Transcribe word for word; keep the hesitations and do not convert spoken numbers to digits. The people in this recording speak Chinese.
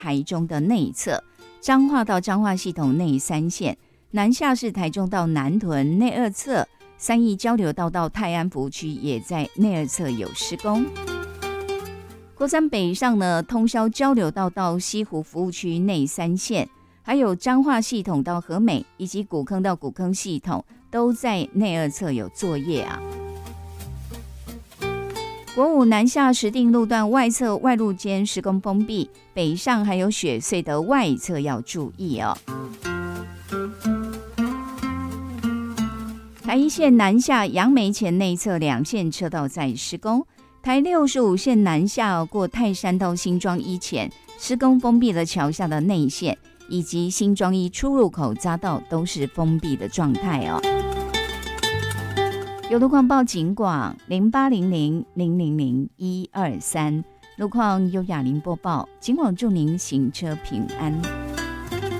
台中的内侧，彰化到彰化系统内三线，南下是台中到南屯内二侧，三义交流道到泰安服务区也在内二侧有施工。国三北上呢，通霄交流道到西湖服务区内三线，还有彰化系统到和美以及古坑到古坑系统都在内二侧有作业啊。国五南下石碇路段外侧外路间施工封闭，北上还有雪隧的外侧要注意哦。台一线南下杨梅前内侧两线车道在施工，台六十五线南下过泰山到新庄一前施工封闭了桥下的内线，以及新庄一出入口匝道都是封闭的状态哦。有路况报警广零八零零零零零一二三，路况优雅林播报，警广祝您行车平安。